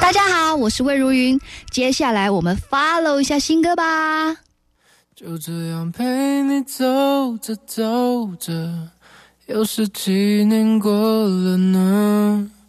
大家好，我是魏如云，接下来我们 follow 一下新歌吧。 就这样陪你走着走着，又是几年过了呢？